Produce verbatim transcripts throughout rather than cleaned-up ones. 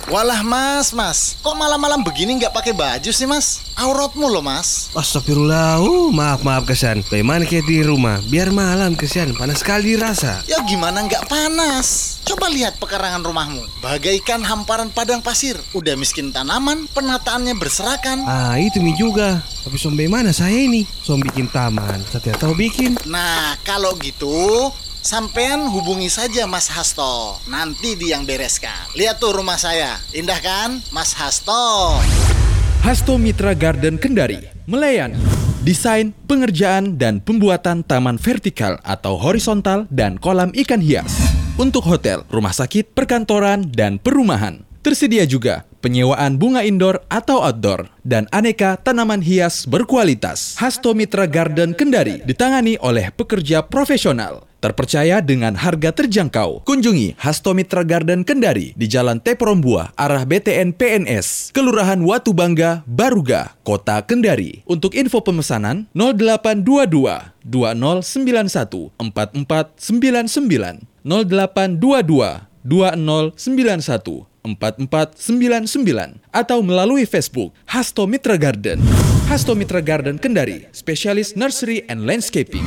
Walah mas, mas, kok malam-malam begini nggak pakai baju sih mas? Auratmu loh mas. Astagfirullah, uh, maaf maaf Kesan. Bagaimana kayak di rumah? Biar malam Kesan, panas sekali rasa. Ya gimana nggak panas? Coba lihat pekarangan rumahmu, bagaikan hamparan padang pasir. Udah miskin tanaman, penataannya berserakan. Ah itu mi juga. Tapi sombe mana saya ini? Som bikin taman, saya tahu bikin. Nah kalau gitu sampean hubungi saja Mas Hasto. Nanti dia yang bereskan. Lihat tuh rumah saya, indah kan Mas Hasto? Hasto Mitra Garden Kendari melayani desain, pengerjaan, dan pembuatan taman vertikal atau horizontal dan kolam ikan hias untuk hotel, rumah sakit, perkantoran, dan perumahan. Tersedia juga penyewaan bunga indoor atau outdoor dan aneka tanaman hias berkualitas. Hasto Mitra Garden Kendari ditangani oleh pekerja profesional, terpercaya dengan harga terjangkau. Kunjungi Hasto Mitra Garden Kendari di Jalan Teporombuah, arah B T N P N S, Kelurahan Watu Bangga, Baruga, Kota Kendari. Untuk info pemesanan nol delapan dua dua dua nol sembilan satu empat empat sembilan sembilan, nol delapan dua dua dua nol sembilan satu empat empat sembilan sembilan, atau melalui Facebook Hasto Mitra Garden. Hasto Mitra Garden Kendari, spesialis nursery and landscaping.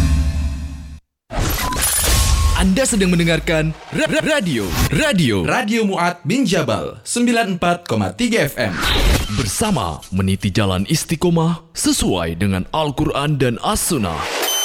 Anda sedang mendengarkan ra- ra- radio Radio Radio Mu'ad bin Jabal sembilan puluh empat koma tiga F M. Bersama meniti jalan istiqomah sesuai dengan Al-Quran dan As-Sunnah.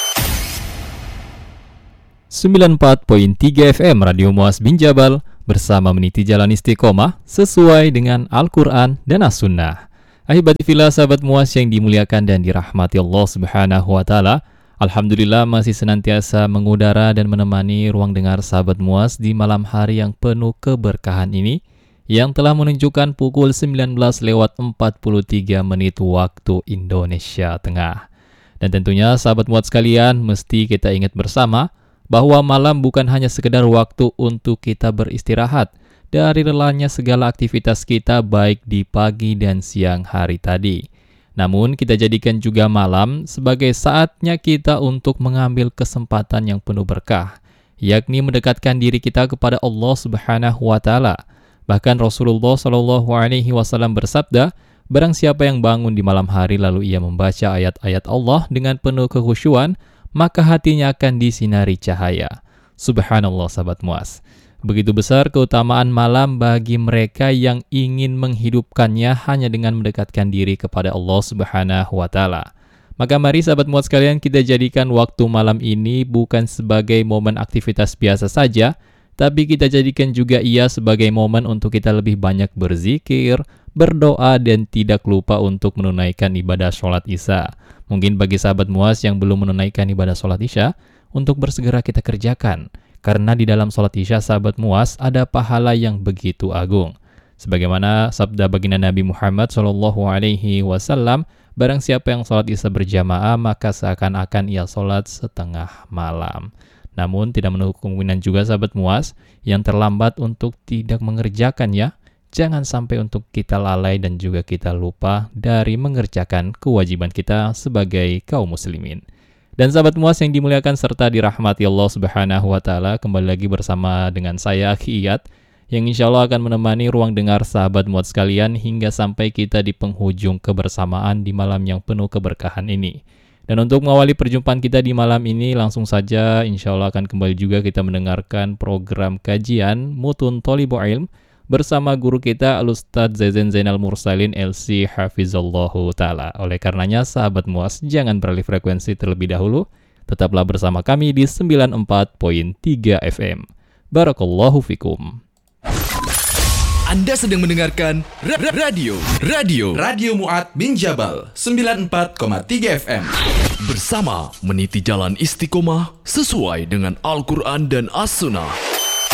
sembilan puluh empat koma tiga F M Radio Mu'ad bin Jabal, bersama meniti jalan istiqomah sesuai dengan Al-Quran dan As-Sunnah. Ahibati fillah, sahabat Mu'az yang dimuliakan dan dirahmati Allah Subhanahu wa Ta'ala, alhamdulillah masih senantiasa mengudara dan menemani ruang dengar sahabat Mu'az di malam hari yang penuh keberkahan ini, yang telah menunjukkan pukul sembilan belas lewat empat puluh tiga menit waktu Indonesia Tengah. Dan tentunya sahabat Mu'az sekalian, mesti kita ingat bersama bahwa malam bukan hanya sekedar waktu untuk kita beristirahat dari lelahnya segala aktivitas kita baik di pagi dan siang hari tadi. Namun kita jadikan juga malam sebagai saatnya kita untuk mengambil kesempatan yang penuh berkah, yakni mendekatkan diri kita kepada Allah Subhanahu wa Ta'ala. Bahkan Rasulullah Shallallahu Alaihi Wasallam bersabda, barang siapa yang bangun di malam hari lalu ia membaca ayat-ayat Allah dengan penuh kekhusyuan, maka hatinya akan disinari cahaya. Subhanallah sahabat Mu'az. Begitu besar keutamaan malam bagi mereka yang ingin menghidupkannya hanya dengan mendekatkan diri kepada Allah Subhanahu wa Ta'ala. Maka mari sahabat Mu'az sekalian, kita jadikan waktu malam ini bukan sebagai momen aktivitas biasa saja, tapi kita jadikan juga ia sebagai momen untuk kita lebih banyak berzikir, berdoa, dan tidak lupa untuk menunaikan ibadah sholat isya. Mungkin bagi sahabat Mu'az yang belum menunaikan ibadah sholat isya, untuk bersegera kita kerjakan. Karena di dalam sholat isya sahabat Mu'az ada pahala yang begitu agung. Sebagaimana sabda baginda Nabi Muhammad shallallahu alaihi wasallam, barang siapa yang sholat isya berjamaah, maka seakan-akan ia sholat setengah malam. Namun tidak menutup kemungkinan juga sahabat Mu'az yang terlambat untuk tidak mengerjakannya. Jangan sampai untuk kita lalai dan juga kita lupa dari mengerjakan kewajiban kita sebagai kaum muslimin. Dan sahabat Mu'az yang dimuliakan serta dirahmati Allah Subhanahu wa Ta'ala, kembali lagi bersama dengan saya Akhi Iyad, yang insya Allah akan menemani ruang dengar sahabat Mu'az sekalian hingga sampai kita di penghujung kebersamaan di malam yang penuh keberkahan ini. Dan untuk mengawali perjumpaan kita di malam ini, langsung saja insya Allah akan kembali juga kita mendengarkan program kajian Mutun Thalibul Ilm bersama guru kita Al-Ustadz Zaizan Zainal Mursalin L C Hafizallahu Ta'ala. Oleh karenanya sahabat Mu'az, jangan beralih frekuensi terlebih dahulu, tetaplah bersama kami di sembilan puluh empat koma tiga F M. Barakallahu fikum. Anda sedang mendengarkan ra- ra- radio Radio Radio Mu'ad bin Jabal sembilan puluh empat koma tiga F M. Bersama meniti jalan istiqomah sesuai dengan Al-Quran dan As-Sunnah.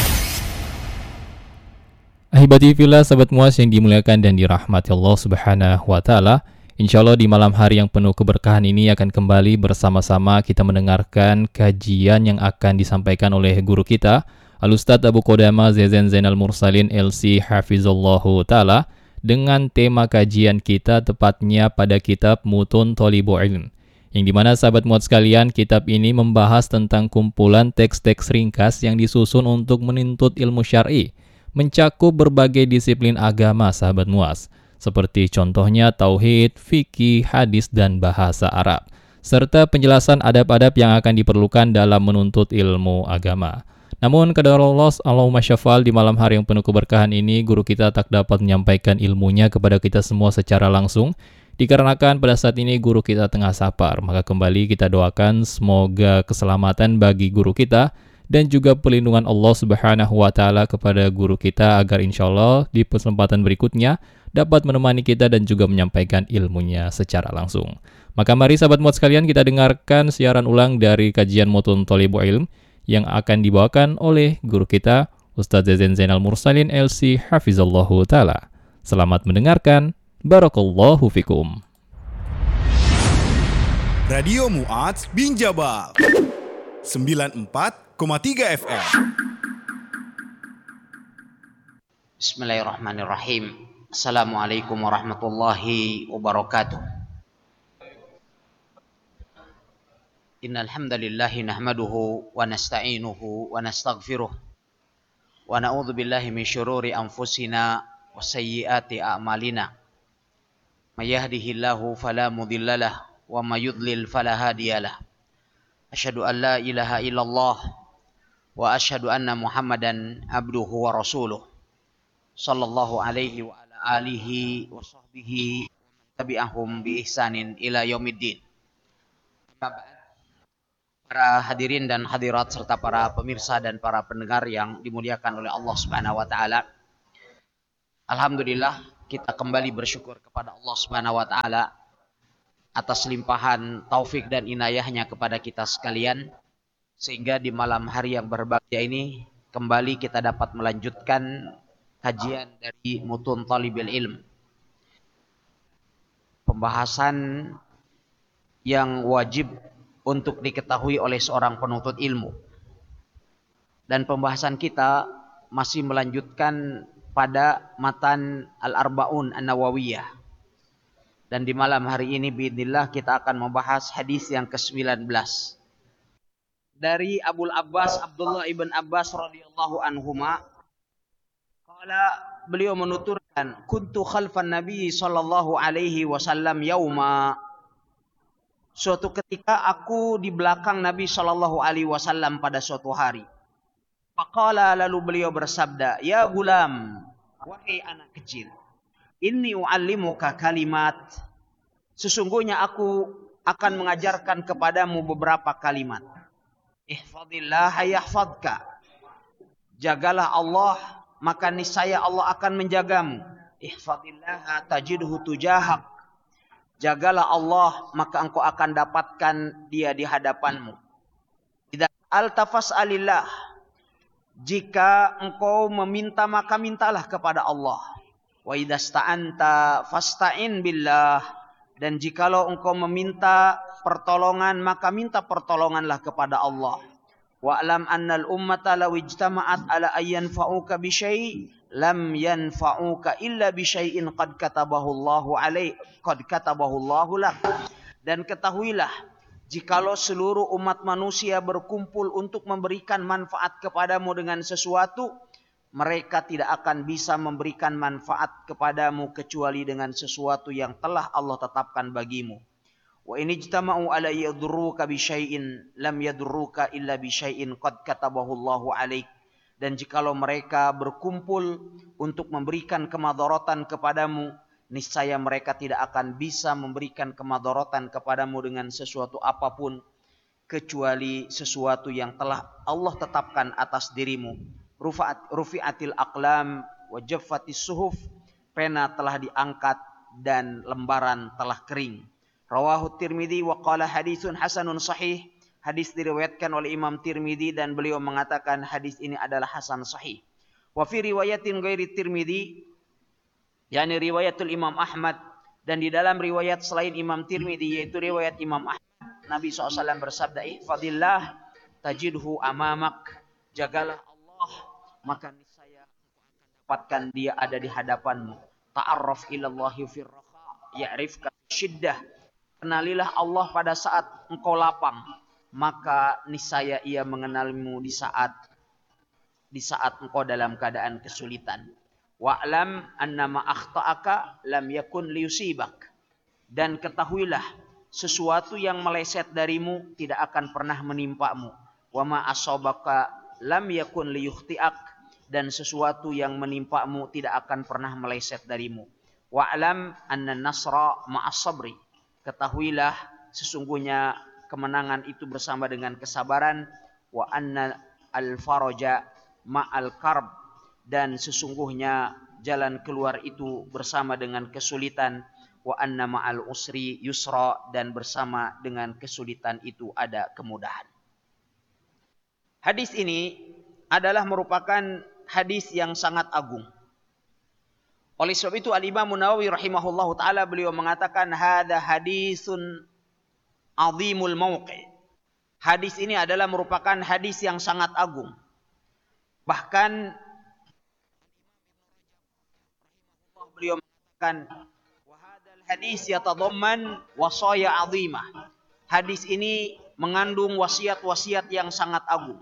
Ahibati fillah, sahabat Mu'az yang dimuliakan dan dirahmati Allah Subhanahu wa Ta'ala, insyaallah di malam hari yang penuh keberkahan ini akan kembali bersama-sama kita mendengarkan kajian yang akan disampaikan oleh guru kita Al-Ustadz Abu Qudamah Zaizan Zainal Mursalin L C Hafizallahu Ta'ala, dengan tema kajian kita tepatnya pada kitab Mutun Thalibul Ilm, yang dimana sahabat Mu'az sekalian, kitab ini membahas tentang kumpulan teks-teks ringkas yang disusun untuk menuntut ilmu syar'i, mencakup berbagai disiplin agama sahabat Muas, seperti contohnya tauhid, fikih, hadis, dan bahasa Arab, serta penjelasan adab-adab yang akan diperlukan dalam menuntut ilmu agama. Namun, qadarullah Allahumma syafal, di malam hari yang penuh keberkahan ini, guru kita tak dapat menyampaikan ilmunya kepada kita semua secara langsung, dikarenakan pada saat ini guru kita tengah safar. Maka kembali kita doakan semoga keselamatan bagi guru kita dan juga perlindungan Allah Subhanahu wa taala kepada guru kita, agar insyaallah di kesempatan berikutnya dapat menemani kita dan juga menyampaikan ilmunya secara langsung. Maka mari sahabat muat sekalian, kita dengarkan siaran ulang dari kajian Mutun Thalibul Ilm yang akan dibawakan oleh guru kita Ustaz Zain Zainal Mursalin L C Hafizallahu taala. Selamat mendengarkan. Barakallahu fikum. Radio Mu'adz bin Jabal sembilan puluh empat koma tiga F M. Bismillahirrahmanirrahim. Assalamualaikum warahmatullahi wabarakatuh. Innal hamdalillah nahmaduhu wa nasta'inuhu wa nastaghfiruh wa na'udzu billahi min syururi anfusina wa sayyiati a'malina. May yahdihillahu fala mudhillalah wa may yudlil fala hadiyalah. Asyhadu an la ilaha illallah wa asyhadu anna Muhammadan abduhu wa rasuluh. Sallallahu alaihi wa ala alihi wa sahbihi tabi'ahum bi ihsanin ila yaumiddin. Para hadirin dan hadirat serta para pemirsa dan para pendengar yang dimuliakan oleh Allah Subhanahu wa taala. Alhamdulillah, kita kembali bersyukur kepada Allah Subhanahu wa taala atas limpahan taufik dan inayahnya kepada kita sekalian, sehingga di malam hari yang berbahagia ini kembali kita dapat melanjutkan kajian dari Mutun Thalibul Ilm. Pembahasan yang wajib untuk diketahui oleh seorang penuntut ilmu. Dan pembahasan kita masih melanjutkan pada matan Al-Arba'un An-Nawawiyah. Dan di malam hari ini biidznillah kita akan membahas hadis yang kesembilan belas. Dari Abul Abbas Abdullah ibn Abbas radhiyallahu anhuma, qala, beliau menuturkan, kuntu khalfan Nabi sallallahu alaihi wasallam yauma. Suatu ketika aku di belakang Nabi sallallahu alaihi wasallam pada suatu hari. Faqala, lalu beliau bersabda, ya gulam, wahai anak kecil, inni u'allimuka kalimat, sesungguhnya aku akan mengajarkan kepadamu beberapa kalimat. Ihfadillah yahfadka, jagalah Allah, maka niscaya Allah akan menjagamu. Ihfadillah tajidhu tujahak, jagalah Allah, maka engkau akan dapatkan dia di hadapanmu. Idza altafas'alillah, jika engkau meminta maka mintalah kepada Allah. Wa idza sta'anta fasta'in billah, dan jikalau engkau meminta pertolongan maka minta pertolonganlah kepada Allah. Wa alam annal ummata law ijtama'at ala ayyan fa'uka bi syai' lam yanfa'uka illa bi syai'in qad katabahu Allahu alaik qad katabahu Allahu lak. Dan ketahuilah, jikalau seluruh umat manusia berkumpul untuk memberikan manfaat kepadamu dengan sesuatu, mereka tidak akan bisa memberikan manfaat kepadamu kecuali dengan sesuatu yang telah Allah tetapkan bagimu. Wa in ijtama'u ala yadurruka bi syai'in lam yadurruka illa bi syai'in qad katabahu Allahu alaik. Dan jikalau mereka berkumpul untuk memberikan kemadharatan kepadamu, niscaya mereka tidak akan bisa memberikan kemadharatan kepadamu dengan sesuatu apapun kecuali sesuatu yang telah Allah tetapkan atas dirimu. Rufa'at rufi'atil aqlam wa jaffatis suhuf, pena telah diangkat dan lembaran telah kering. Rawahu Tirmidzi wa qala haditsun hasanun sahih. Hadis diriwayatkan oleh Imam Tirmidzi dan beliau mengatakan hadis ini adalah hasan sahih. Wa fi riwayatin ghairi Tirmidzi, yakni riwayatul Imam Ahmad, dan di dalam riwayat selain Imam Tirmidzi yaitu riwayat Imam Ahmad, Nabi shallallahu alaihi wasallam bersabda, ihfadillah tajidhu amamak, jagalah Allah, maka niscaya engkau akan dapatkan dia ada di hadapanmu. Ta'arraf ilallahi fi raha ya'rifka syiddah, kenalilah Allah pada saat engkau lapang, maka niscaya ia mengenalmu di saat di saat engkau dalam keadaan kesulitan. Wa'lam annama akhta'aka lam yakun liyusibak. Dan ketahuilah sesuatu yang meleset darimu tidak akan pernah menimpamu. Wa ma asabaka lam yakun liyukhti'ak. Dan sesuatu yang menimpamu tidak akan pernah meleset darimu. Wa'lam anna nasra ma'as sabri. Ketahuilah sesungguhnya kemenangan itu bersama dengan kesabaran. Wa anna al-faraja ma'al karb. Dan sesungguhnya jalan keluar itu bersama dengan kesulitan. Wa anna ma'al usri yusra. Dan bersama dengan kesulitan itu ada kemudahan. Hadis ini adalah merupakan hadis yang sangat agung. Oleh sebab itu Al-Imam Nawawi rahimahullahu taala beliau mengatakan hadza hadisun azimul mauqi. Hadis ini adalah merupakan hadis yang sangat agung. Bahkan beliau mengatakan wa hadzal hadis yatadamman wasaya azimah. Hadis ini mengandung wasiat-wasiat yang sangat agung.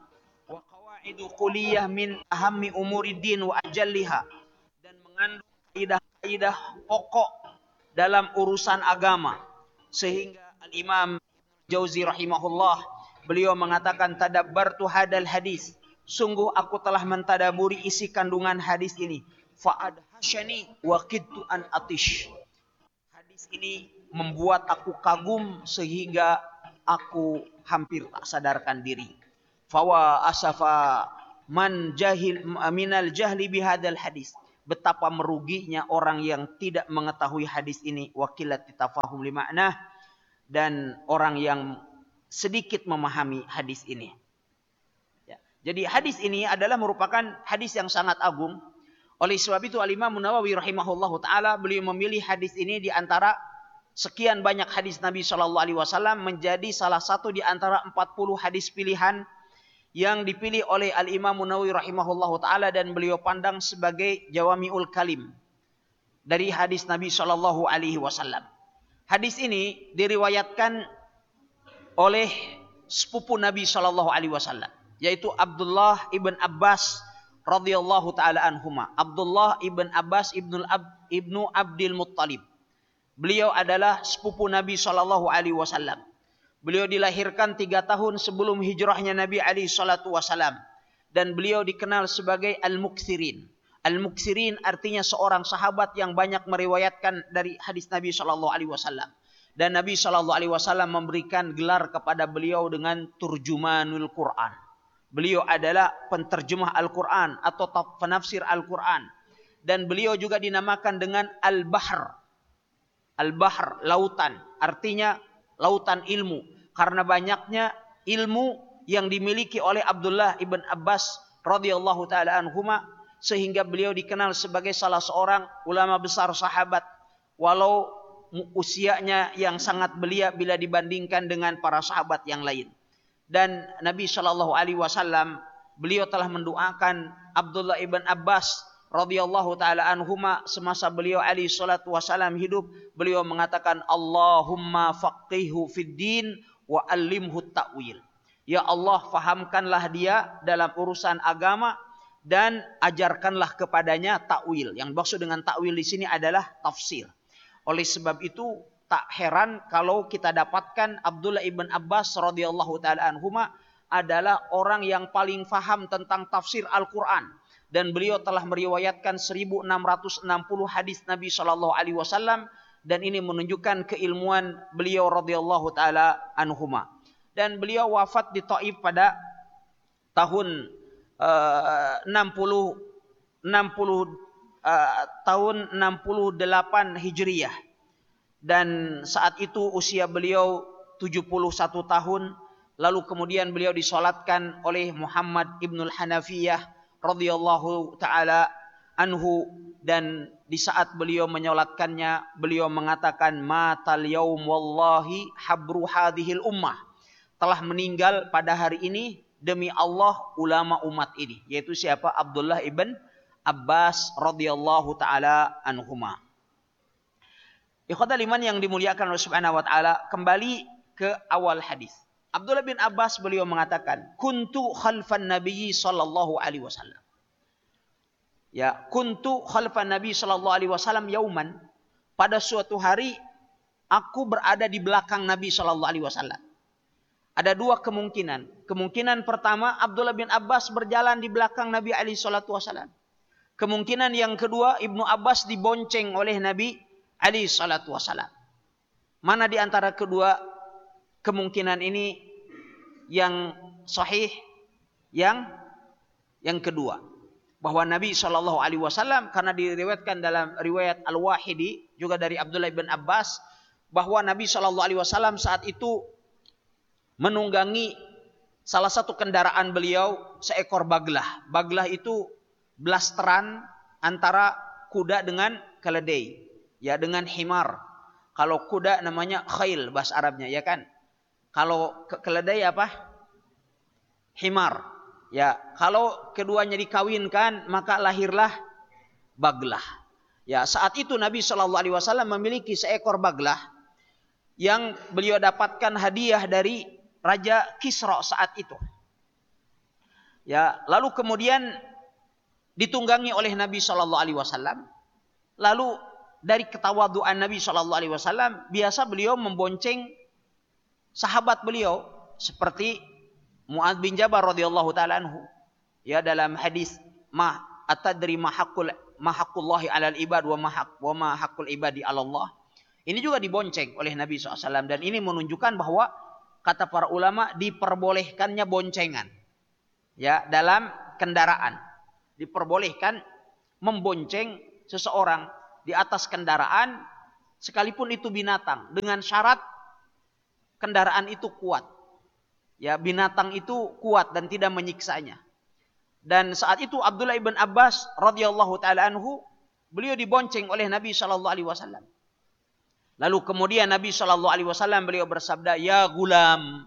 Itu kuliah min ahammi umuriddin wa ajalliha, dan mengandung kaidah-kaidah pokok dalam urusan agama, sehingga Al-Imam Jauzi rahimahullah beliau mengatakan tadabbartu hadal hadis, sungguh aku telah mentadaburi isi kandungan hadis ini, fa adhashani wa qidtu an atish. Hadis ini membuat aku kagum sehingga aku hampir tak sadarkan diri. Fawa asafa man jahil minal jahli bihadal hadis. Betapa meruginya orang yang tidak mengetahui hadis ini. Wakilat tafahum li ma'nah. Dan orang yang sedikit memahami hadis ini. Ya. Jadi hadis ini adalah merupakan hadis yang sangat agung. Oleh sebab itu Al-Imam Nawawi rahimahullahu ta'ala beliau memilih hadis ini di antara sekian banyak hadis Nabi shallallahu alaihi wasallam menjadi salah satu di antara empat puluh hadis pilihan yang dipilih oleh Al-Imam Nawawi rahimahullahu ta'ala dan beliau pandang sebagai jawami'ul kalim dari hadis Nabi shallallahu alaihi wasallam. Hadis ini diriwayatkan oleh sepupu Nabi shallallahu alaihi wasallam, yaitu Abdullah ibn Abbas radhiyallahu ta'ala anhuma. Abdullah ibn Abbas ibnu, Ab, ibnu Abdil Muttalib. Beliau adalah sepupu Nabi shallallahu alaihi wasallam. Beliau dilahirkan tiga tahun sebelum hijrahnya Nabi alaihi salatu wasalam. Dan beliau dikenal sebagai Al-Muksirin. Al-Muksirin artinya seorang sahabat yang banyak meriwayatkan dari hadis Nabi shallallahu alaihi wasallam. Dan Nabi shallallahu alaihi wasallam memberikan gelar kepada beliau dengan Turjumanul Quran. Beliau adalah penterjemah Al-Quran atau penafsir Al-Quran. Dan beliau juga dinamakan dengan Al-Bahr. Al-Bahr, lautan. Artinya lautan ilmu, karena banyaknya ilmu yang dimiliki oleh Abdullah ibn Abbas radhiyallahu taala anhuma, sehingga beliau dikenal sebagai salah seorang ulama besar sahabat, walau usianya yang sangat belia bila dibandingkan dengan para sahabat yang lain. Dan Nabi shallallahu alaihi wasallam beliau telah mendoakan Abdullah ibn Abbas radhiyallahu taala anhuma semasa beliau alaihi salatu wasalam hidup. Beliau mengatakan Allahumma faqihhu fid din wa allimhu ta'wil. Ya Allah, fahamkanlah dia dalam urusan agama dan ajarkanlah kepadanya ta'wil. Yang maksud dengan ta'wil di sini adalah tafsir. Oleh sebab itu tak heran kalau kita dapatkan Abdullah ibn Abbas radhiyallahu taala anhuma adalah orang yang paling faham tentang tafsir Al-Qur'an. Dan beliau telah meriwayatkan seribu enam ratus enam puluh hadis Nabi shallallahu alaihi wasallam, dan ini menunjukkan keilmuan beliau radhiyallahu taala anhuma. Dan beliau wafat di Taif pada tahun uh, enam puluh uh, tahun enam puluh delapan Hijriyah. Dan saat itu usia beliau tujuh puluh satu tahun. Lalu kemudian beliau disolatkan oleh Muhammad ibnul Hanafiyah radhiyallahu taala anhu, dan di saat beliau menyolatkannya beliau mengatakan matal yaum wallahi habru hadhil ummah, telah meninggal pada hari ini demi Allah ulama umat ini, yaitu siapa? Abdullah ibn Abbas radhiyallahu taala anhuma. Ikhwatal iman yang dimuliakan oleh Subhanahu wa taala, kembali ke awal hadis. Abdullah bin Abbas beliau mengatakan, kuntu khalfan nabiyyi sallallahu alaihi wasallam. Ya, kuntu khalfan nabi sallallahu alaihi wasallam yauman. Pada suatu hari aku berada di belakang Nabi sallallahu alaihi wasallam. Ada dua kemungkinan. Kemungkinan pertama, Abdullah bin Abbas berjalan di belakang Nabi alaihi salatu wasallam. Kemungkinan yang kedua, Ibnu Abbas dibonceng oleh Nabi alaihi salatu wasallam. Mana di antara kedua kemungkinan ini yang sahih? Yang yang kedua, bahwa Nabi shallallahu alaihi wasallam, karena diriwayatkan dalam riwayat Al-Wahidi juga dari Abdullah bin Abbas, bahwa Nabi shallallahu alaihi wasallam saat itu menunggangi salah satu kendaraan beliau seekor baglah. Baglah itu blasteran antara kuda dengan keledai, ya, dengan himar. Kalau kuda namanya khail bahasa Arabnya, ya kan? Kalau ke keledai apa? Himar. Ya, kalau keduanya dikawinkan maka lahirlah baglah. Ya, saat itu Nabi shallallahu alaihi wasallam memiliki seekor baglah yang beliau dapatkan hadiah dari Raja Kisra saat itu. Ya, lalu kemudian ditunggangi oleh Nabi shallallahu alaihi wasallam. Lalu dari ketawaduan Nabi shallallahu alaihi wasallam, biasa beliau membonceng sahabat beliau seperti Mu'adz bin Jabal radhiyallahu taala anhu. Ya, dalam hadis ma atadri ma haqqul ma haqqullahi 'alal ibad wa ma haq wa ma haqqul ibadi 'ala Allah. Ini juga dibonceng oleh Nabi shallallahu alaihi wasallam, dan ini menunjukkan bahwa kata para ulama diperbolehkannya boncengan. Ya, dalam kendaraan diperbolehkan membonceng seseorang di atas kendaraan sekalipun itu binatang, dengan syarat kendaraan itu kuat. Ya, binatang itu kuat dan tidak menyiksanya. Dan saat itu Abdullah ibn Abbas radhiyallahu taala anhu, beliau dibonceng oleh Nabi sallallahu alaihi wasallam. Lalu kemudian Nabi sallallahu alaihi wasallam beliau bersabda, "Ya gulam."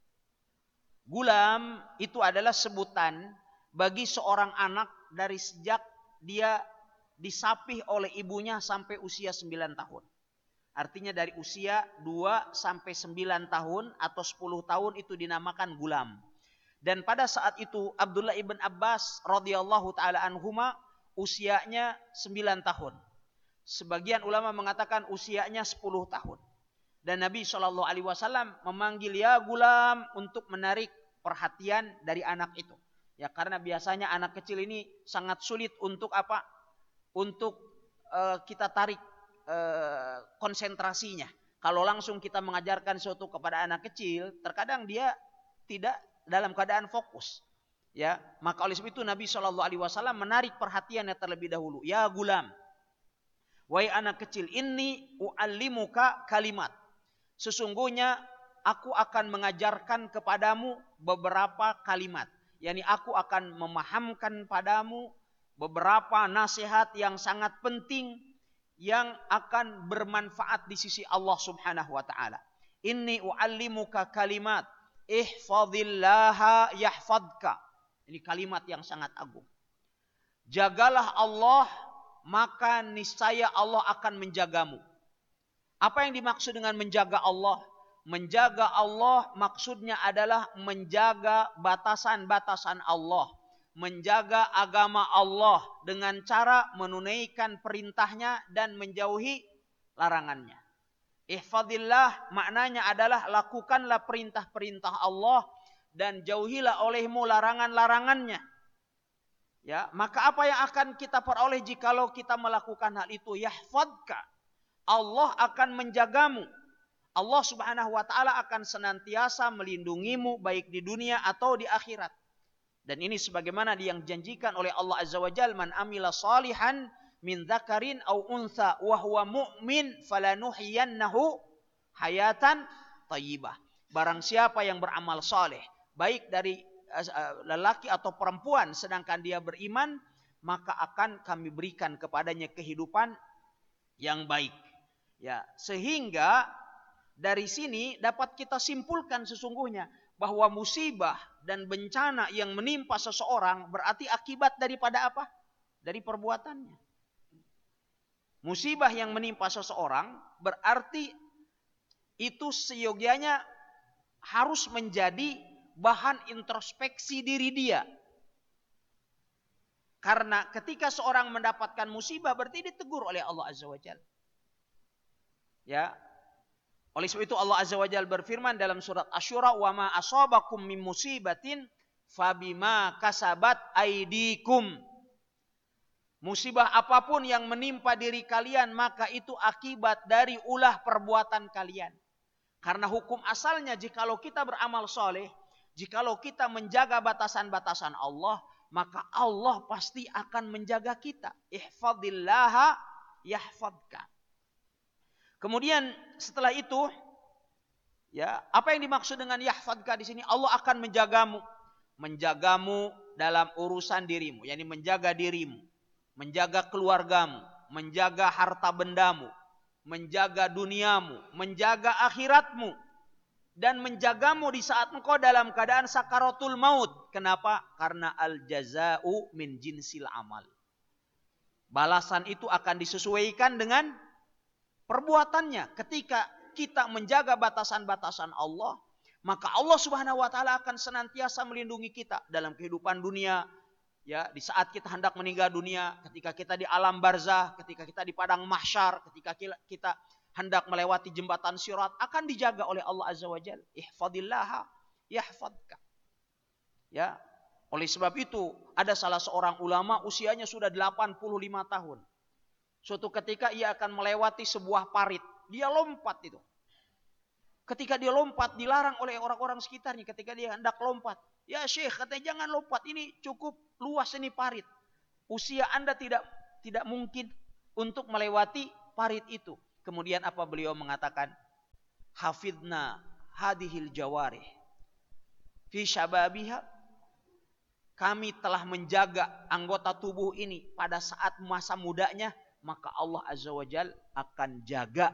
Gulam itu adalah sebutan bagi seorang anak dari sejak dia disapih oleh ibunya sampai usia sembilan tahun. Artinya dari usia dua sampai sembilan tahun atau sepuluh tahun itu dinamakan gulam. Dan pada saat itu Abdullah ibn Abbas radhiyallahu taala anhuma usianya sembilan tahun. Sebagian ulama mengatakan usianya sepuluh tahun. Dan Nabi shallallahu alaihi wasallam memanggil ya gulam untuk menarik perhatian dari anak itu. Ya, karena biasanya anak kecil ini sangat sulit untuk apa? Untuk uh, kita tarik uh, konsentrasinya. Kalau langsung kita mengajarkan sesuatu kepada anak kecil, terkadang dia tidak dalam keadaan fokus. Ya, maka oleh sebab itu Nabi shallallahu alaihi wasallam menarik perhatiannya terlebih dahulu. Ya gulam, wahai anak kecil, inni u'allimuka kalimat. Sesungguhnya aku akan mengajarkan kepadamu beberapa kalimat. Yani aku akan memahamkan padamu beberapa nasihat yang sangat penting yang akan bermanfaat di sisi Allah Subhanahu wa taala. Inni u'allimuka kalimat, ihfazillaha yahfadka. Ini kalimat yang sangat agung. Jagalah Allah, maka niscaya Allah akan menjagamu. Apa yang dimaksud dengan menjaga Allah? Menjaga Allah maksudnya adalah menjaga batasan-batasan Allah. Menjaga agama Allah dengan cara menunaikan perintahnya dan menjauhi larangannya. Ihfadillah maknanya adalah lakukanlah perintah-perintah Allah dan jauhilah olehmu larangan-larangannya. Ya, maka apa yang akan kita peroleh jikalau kita melakukan hal itu? Yahfadka. Allah akan menjagamu. Allah Subhanahu wa taala akan senantiasa melindungimu baik di dunia atau di akhirat. Dan ini sebagaimana yang dijanjikan oleh Allah Azza wa Jalla, man amila salihan min dzakarin aw untha wa huwa mu'min falanuhyiyannahu hayatan thayyibah. Barang siapa yang beramal saleh, baik dari uh, lelaki atau perempuan sedangkan dia beriman, maka akan kami berikan kepadanya kehidupan yang baik. Ya, sehingga dari sini dapat kita simpulkan sesungguhnya bahwa musibah dan bencana yang menimpa seseorang berarti akibat daripada apa? Dari perbuatannya. Musibah yang menimpa seseorang berarti itu seyogianya harus menjadi bahan introspeksi diri dia. Karena ketika seorang mendapatkan musibah berarti ditegur oleh Allah Azza wa Jalla. Ya. Oleh sebab itu Allah Azza wa Jalla berfirman dalam surat Asy-Syura, "Wa ma asabakum min musibatin fabima kasabat aydikum." Musibah apapun yang menimpa diri kalian maka itu akibat dari ulah perbuatan kalian. Karena hukum asalnya jikalau kita beramal soleh, jikalau kita menjaga batasan-batasan Allah, maka Allah pasti akan menjaga kita. Ihfadillaha yahfadka. Kemudian setelah itu, ya, apa yang dimaksud dengan yahfadka di sini? Allah akan menjagamu, menjagamu dalam urusan dirimu, yakni menjaga dirimu, menjaga keluargamu, menjaga harta bendamu, menjaga duniamu, menjaga akhiratmu, dan menjagamu di saat engkau dalam keadaan sakaratul maut. Kenapa? Karena al-jaza'u min jinsil amal. Balasan itu akan disesuaikan dengan perbuatannya. Ketika kita menjaga batasan-batasan Allah, maka Allah Subhanahu wa taala akan senantiasa melindungi kita dalam kehidupan dunia, ya, di saat kita hendak meninggal dunia, ketika kita di alam barzah, ketika kita di padang mahsyar, ketika kita hendak melewati jembatan sirat, akan dijaga oleh Allah Azza wa Jalla. Ihfadillaha yahfadka. Ya, oleh sebab itu ada salah seorang ulama usianya sudah delapan puluh lima tahun. Suatu ketika ia akan melewati sebuah parit, dia lompat itu. Ketika dia lompat dilarang oleh orang-orang sekitarnya ketika dia hendak lompat. Ya Syekh, katanya jangan lompat, ini cukup luas ini parit. Usia Anda tidak tidak mungkin untuk melewati parit itu. Kemudian apa beliau mengatakan? Hafidna hadihil jawarih fi syababiha. Kami telah menjaga anggota tubuh ini pada saat masa mudanya, maka Allah Azza wa Jalla akan jaga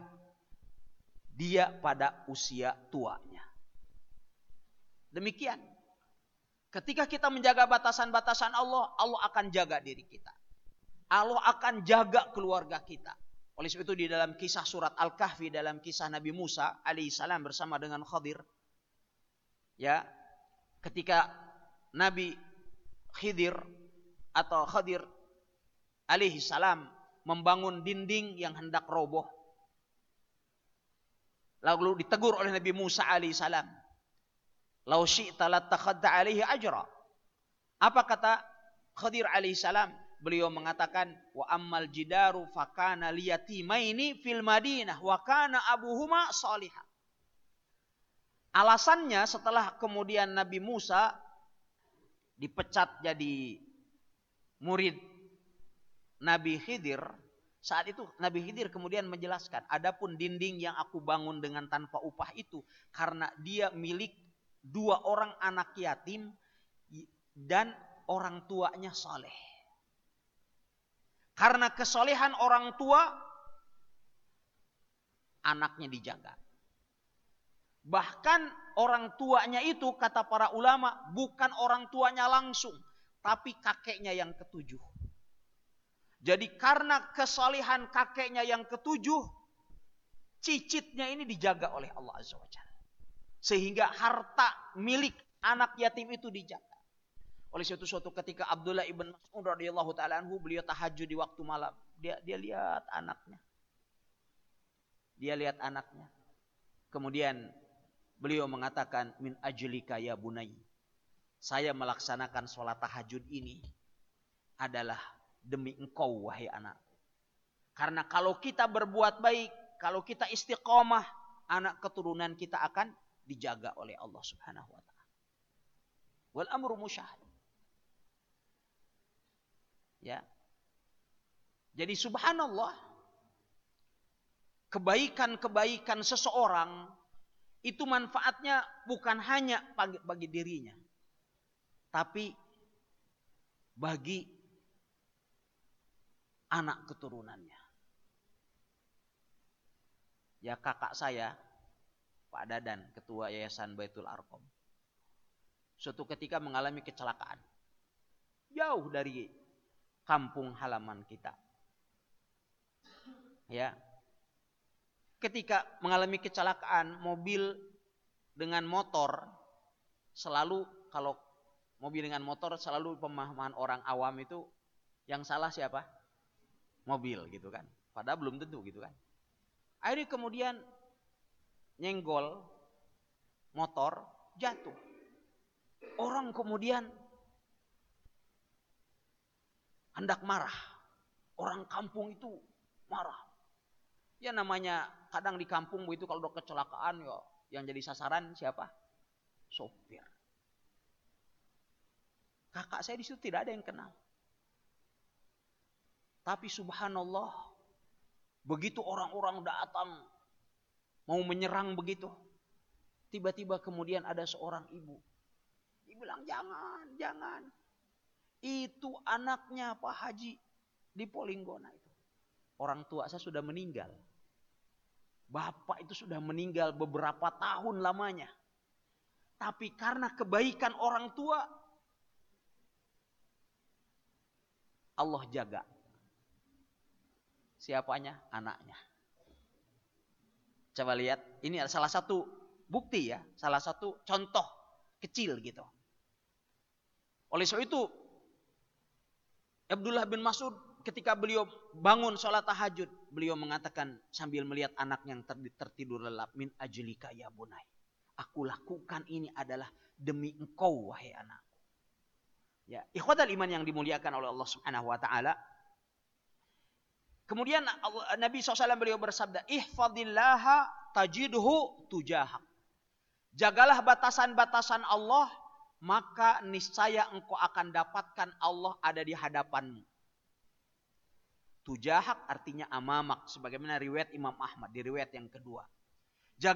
dia pada usia tuanya. Demikian. Ketika kita menjaga batasan-batasan Allah, Allah akan jaga diri kita. Allah akan jaga keluarga kita. Oleh sebab itu di dalam kisah surat Al-Kahfi, dalam kisah Nabi Musa alaihissalam bersama dengan Khadir, ya, ketika Nabi Khidir atau Khadir alaihissalam membangun dinding yang hendak roboh, lalu ditegur oleh Nabi Musa alaihissalam, "Lau syi'ta lattakhadta alaihi ajra." Apa kata Khadir alaihissalam? Beliau mengatakan, "Wa ammal jidaru fakana liyatimaini fil Madinah wa kana abuhuma salihah." Alasannya setelah kemudian Nabi Musa dipecat jadi murid Nabi Khidir, saat itu Nabi Khidir kemudian menjelaskan, adapun dinding yang aku bangun dengan tanpa upah itu karena dia milik dua orang anak yatim dan orang tuanya saleh. Karena kesolehan orang tua, anaknya dijaga. Bahkan orang tuanya itu, kata para ulama, bukan orang tuanya langsung, tapi kakeknya yang ketujuh. Jadi karena kesolehan kakeknya yang ketujuh, cicitnya ini dijaga oleh Allah Azza wa Jalla. Sehingga harta milik anak yatim itu dijaga. Oleh suatu suatu ketika Abdullah ibn Mas'ud radhiyallahu taala anhu, beliau tahajud di waktu malam. Dia dia lihat anaknya. Dia lihat anaknya. Kemudian beliau mengatakan, "Min ajlika ya bunai." Saya melaksanakan sholat tahajud ini adalah demi engkau wahai anak. Karena kalau kita berbuat baik, kalau kita istiqomah, anak keturunan kita akan dijaga oleh Allah Subhanahu wa taala. Wal amru musyahad. Ya. Jadi subhanallah, kebaikan-kebaikan seseorang itu manfaatnya bukan hanya bagi, bagi dirinya, tapi bagi anak keturunannya. Ya, kakak saya, Pak Dadan, ketua Yayasan Baitul Arqam, suatu ketika mengalami kecelakaan jauh dari kampung halaman kita. Ya. Ketika mengalami kecelakaan, mobil dengan motor selalu, kalau mobil dengan motor selalu pemahaman orang awam itu yang salah siapa? Mobil gitu kan. Padahal belum tentu gitu kan. Akhirnya kemudian nyenggol motor, jatuh. Orang kemudian hendak marah. Orang kampung itu marah. Ya namanya kadang di kampung begitu kalau udah kecelakaan ya yang jadi sasaran siapa? Sopir. Kakak saya di situ tidak ada yang kenal. Tapi subhanallah, begitu orang-orang datang mau menyerang begitu, tiba-tiba kemudian ada seorang ibu. Dia bilang jangan, jangan. Itu anaknya Pak Haji di Polinggona itu. Orang tua saya sudah meninggal. Bapak itu sudah meninggal beberapa tahun lamanya. Tapi karena kebaikan orang tua, Allah jaga. Siapanya? Anaknya. Coba lihat, ini adalah salah satu bukti ya, salah satu contoh kecil gitu. Oleh sebab itu, Abdullah bin Mas'ud ketika beliau bangun sholat tahajud, beliau mengatakan sambil melihat anak yang tertidur lelap, min ajlika ya bunai. Aku lakukan ini adalah demi engkau wahai anakku. Ya, ikhwatal iman yang dimuliakan oleh Allah Subhanahu wa taala. Kemudian Allah, Nabi shallallahu alaihi wasallam beliau bersabda, ihfadillaha tajidhu tujahak. Jagalah batasan-batasan Allah, maka niscaya engkau akan dapatkan Allah ada di hadapanmu. Tujahak artinya amamak, sebagaimana riwayat Imam Ahmad di riwayat yang kedua.